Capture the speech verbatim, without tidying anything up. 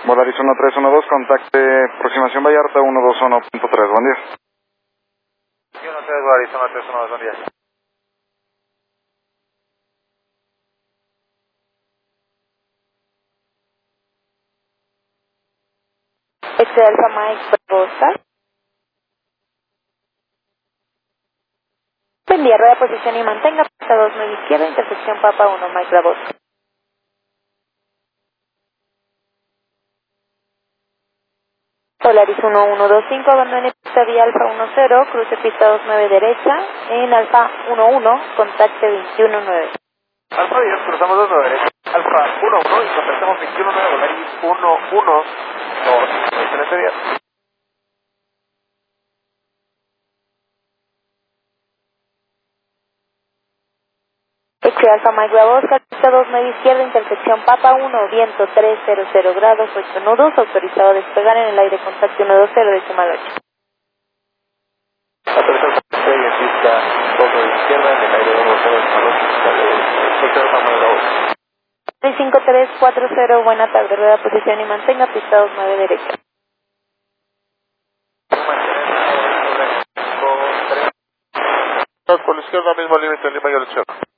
Volaris uno tres uno dos, contacte aproximación Vallarta uno dos uno punto tres, buen día. uno tres, Volaris uno tres uno dos, buen día. Este Alfa Mike Oscar. Buen día, rueda posición y mantenga pista dos nueve izquierda, intersección Papa uno, Mike Bravo Oscar. Polaris uno uno dos cinco, abandone pista vía Alfa uno cero, cruce pista dos nueve derecha, en Alfa uno uno, contacte veintiuno nueve. Alfa diez, cruzamos dos nueve derecha. Alfa uno uno y contactamos veintiuno nueve, Volaris uno uno dos. Excelente día. Este Alfa Mike Bravo Oscar, pista dos nueve izquierda, intersección Papa uno, viento trescientos grados, ocho nudos, autorizado a despegar en el aire, contacto uno dos cero, decimal ocho. Autorizado en pista dos nueve izquierda, en el aire uno dos cero, decimal ocho. Sector Papa Bravo. seis cinco tres cuatro cero, buena tarde, rueda posición y mantenga pista dos nueve derecha. Por la izquierda mismo límite en Lima y el Choco.